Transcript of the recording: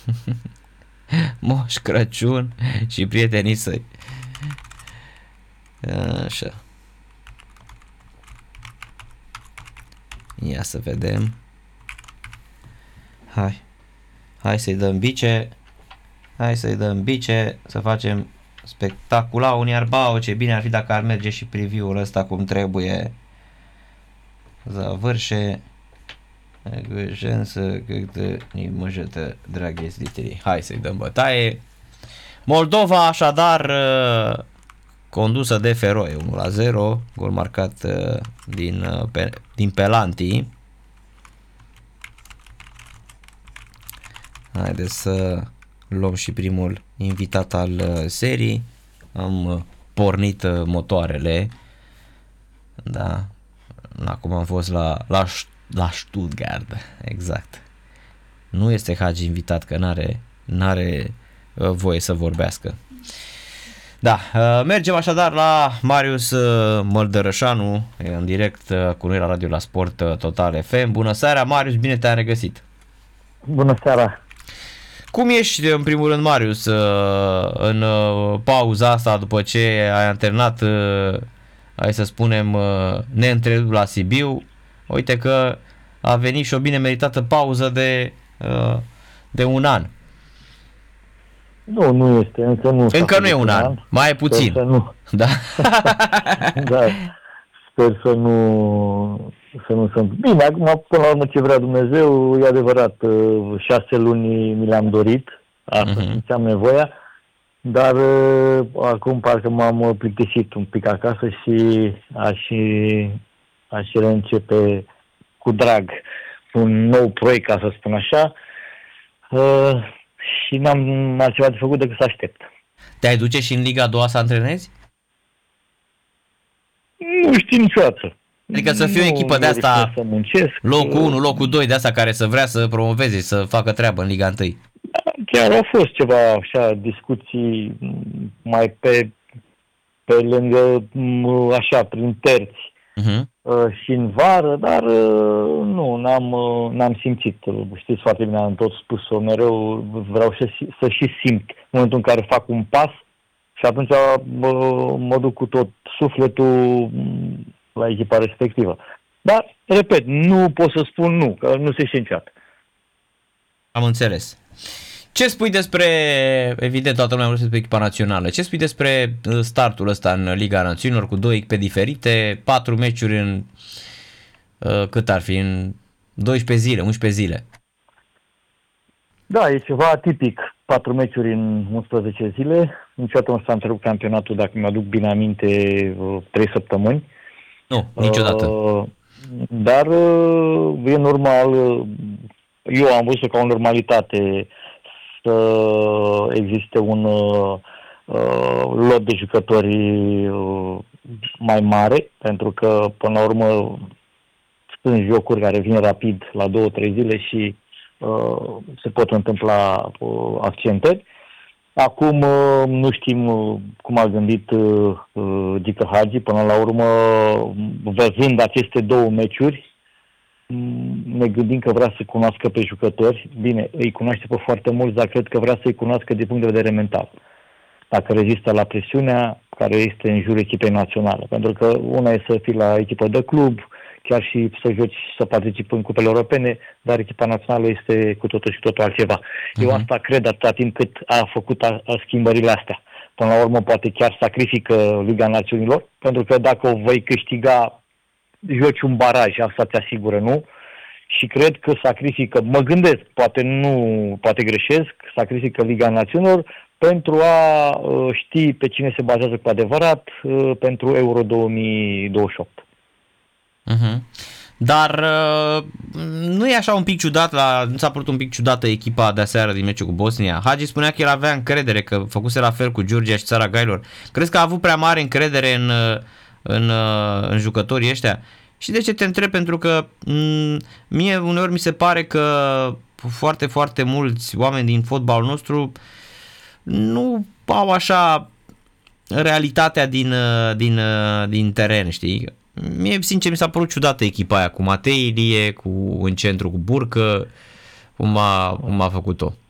Moș Crăciun și prietenii săi. Așa. Ia să vedem. Hai să-i dăm bice. Să facem spectacula unii arbao. Ce bine ar fi dacă ar merge și preview-ul ăsta cum trebuie. Завърше Gâjensă câtă nimăjătă, dragi sliterii. Hai să-i dăm bătaie. Moldova așadar condusă de Feroe 1-0, gol marcat din Pelanti. Haideți să luăm și primul invitat al serii. Am pornit motoarele. Da. Acum am fost la Stuttgart, exact. Nu este Hagi invitat, că n-are voie să vorbească. Da, mergem așadar la Marius Măldărășanu, în direct cu noi la radio la Sport Total FM. Bună seara, Marius, bine te-am regăsit. Bună seara. Cum ești, în primul rând, Marius, în pauza asta, după ce ai antrenat, hai să spunem, neîntrerupt la Sibiu? Uite că a venit și o bine meritată pauză de un an. Nu este, încă nu e un an, mai e puțin. Sper să nu. Da. Da. Sper să nu sunt. Bine, acum, până la urmă, ce vrea Dumnezeu, e adevărat, 6 luni mi le-am dorit, asta simțeam nevoia, dar acum parcă m-am plictisit un pic acasă și aș reîncepe cu drag un nou proiect, ca să spun așa, și n-am altceva de făcut decât să aștept. Te-ai duce și în Liga a doua să antrenezi? Nu știu niciodată. Adică să fie o echipă de asta, locul 1, locul 2, de asta care să vrea să promoveze, să facă treabă în Liga 1. Chiar au fost ceva așa discuții mai pe lângă, așa, prin terți. Și în vară, dar nu, n-am simțit. Știți foarte bine, am tot spus-o mereu, vreau să și simt în momentul în care fac un pas și atunci mă duc cu tot sufletul la echipa respectivă. Dar, repet, nu pot să spun nu, că nu se știe niciodată. Am înțeles. Ce spui despre, evident, toată lumea vorbește despre echipa națională, ce spui despre startul ăsta în Liga Națiunilor cu 2 echipe diferite, 4 meciuri în, cât ar fi, în 12 zile, 11 zile? Da, e ceva atipic, 4 meciuri în 11 zile, niciodată nu s-a întrerupt campionatul, dacă mi-aduc bine aminte, 3 săptămâni. Nu, niciodată. Dar e normal, eu am văzut ca o normalitate să existe un lot de jucători mai mare, pentru că, până la urmă, sunt jocuri care vin rapid la 2-3 zile și se pot întâmpla accentări. Acum nu știm cum a gândit Gică Hagi, până la urmă, văzând aceste 2 meciuri, ne gândim că vrea să cunoască pe jucători. Bine, îi cunoaște pe foarte mulți, dar cred că vrea să-i cunoască din punct de vedere mental. Dacă rezistă la presiunea care este în jurul echipei naționale. Pentru că una e să fii la echipă de club, chiar și să joci, să participi în cupele europene, dar echipa națională este cu totul și totul altceva. Eu asta cred atâta timp cât a făcut schimbările astea. Până la urmă, poate chiar sacrifică Liga Națiunilor, pentru că dacă o vei câștiga, joci un baraj, asta te asigură, nu? Și cred că sacrifică, mă gândesc, poate greșesc, sacrifică Liga Națiunilor pentru a ști pe cine se bazează cu adevărat pentru Euro 2028. Dar nu e așa un pic ciudat, nu ți-a părut un pic ciudată echipa de aseară din meciul cu Bosnia? Hagi spunea că el avea încredere, că făcuse la fel cu Georgia și Țara Gailor. Crezi că a avut prea mare încredere în jucătorii ăștia? Și de ce te întreb? Pentru că mie uneori mi se pare că foarte, foarte mulți oameni din fotbalul nostru nu au așa realitatea din teren, știi? Mie, sincer, mi s-a părut ciudată echipa aia cu Matei Ilie, în centru cu Burcă, cum a făcut-o.